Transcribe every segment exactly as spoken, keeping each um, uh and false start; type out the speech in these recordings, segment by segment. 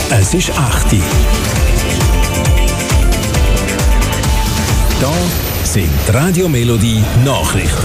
Es ist acht Uhr. Da sind die Radio Melodie Nachrichten.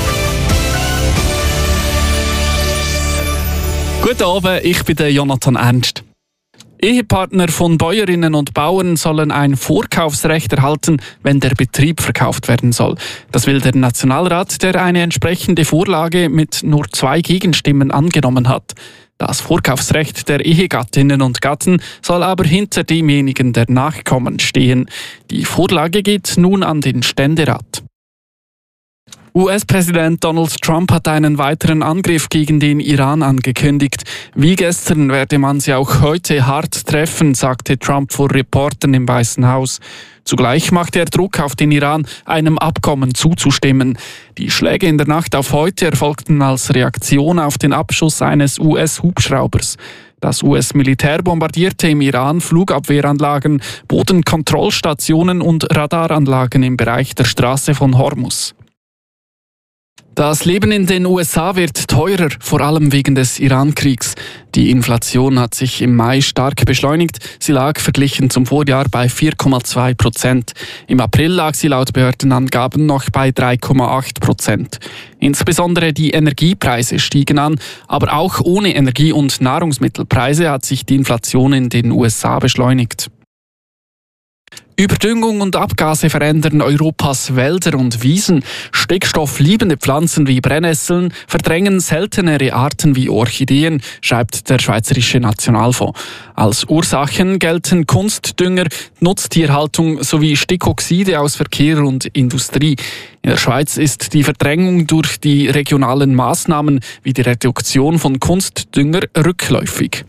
Guten Abend, ich bin der Jonathan Ernst. Ehepartner von Bäuerinnen und Bauern sollen ein Vorkaufsrecht erhalten, wenn der Betrieb verkauft werden soll. Das will der Nationalrat, der eine entsprechende Vorlage mit nur zwei Gegenstimmen angenommen hat. Das Vorkaufsrecht der Ehegattinnen und Gatten soll aber hinter demjenigen der Nachkommen stehen. Die Vorlage geht nun an den Ständerat. U S-Präsident Donald Trump hat einen weiteren Angriff gegen den Iran angekündigt. Wie gestern werde man sie auch heute hart treffen, sagte Trump vor Reportern im Weißen Haus. Zugleich machte er Druck auf den Iran, einem Abkommen zuzustimmen. Die Schläge in der Nacht auf heute erfolgten als Reaktion auf den Abschuss eines U S-Hubschraubers. Das U S-Militär bombardierte im Iran Flugabwehranlagen, Bodenkontrollstationen und Radaranlagen im Bereich der Straße von Hormuz. Das Leben in den U S A wird teurer, vor allem wegen des Iran-Kriegs. Die Inflation hat sich im Mai stark beschleunigt. Sie lag verglichen zum Vorjahr bei vier Komma zwei Prozent. Im April lag sie laut Behördenangaben noch bei drei Komma acht Prozent. Insbesondere die Energiepreise stiegen an, aber auch ohne Energie- und Nahrungsmittelpreise hat sich die Inflation in den U S A beschleunigt. Überdüngung und Abgase verändern Europas Wälder und Wiesen. Stickstoffliebende Pflanzen wie Brennnesseln verdrängen seltenere Arten wie Orchideen, schreibt der Schweizerische Nationalfonds. Als Ursachen gelten Kunstdünger, Nutztierhaltung sowie Stickoxide aus Verkehr und Industrie. In der Schweiz ist die Verdrängung durch die regionalen Maßnahmen wie die Reduktion von Kunstdünger rückläufig.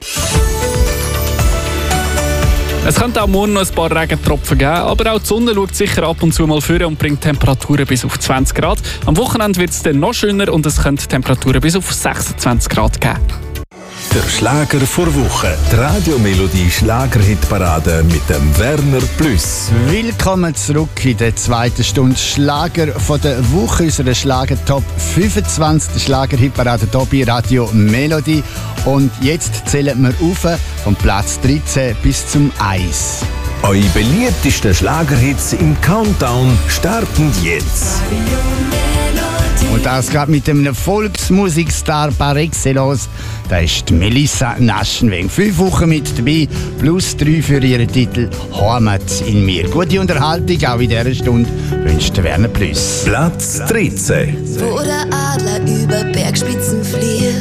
Es könnte auch morgen noch ein paar Regentropfen geben, aber auch die Sonne schaut sicher ab und zu mal vor und bringt Temperaturen bis auf zwanzig Grad. Am Wochenende wird es dann noch schöner und es könnte Temperaturen bis auf sechsundzwanzig Grad geben. Der Schlager vor Woche. Die Radio Melodie Schlagerhitparade mit dem Werner Plus. Willkommen zurück in der zweiten Stunde Schlager von der Woche, unserer Schlager Top fünfundzwanzig Schlagerhitparade hier bei Radio Melodie. Und jetzt zählen wir auf vom Platz dreizehn bis zum eins. Eure beliebtesten Schlagerhits im Countdown starten jetzt. Und das gerade mit einem Volksmusikstar par excellence. Da ist die Melissa Naschenweng. Fünf Wochen mit dabei, plus drei für ihren Titel «Heimat in mir». Gute Unterhaltung auch in dieser Stunde wünscht Werner Plus. Platz dreizehn. Wo der Adler über Bergspitzen fliegt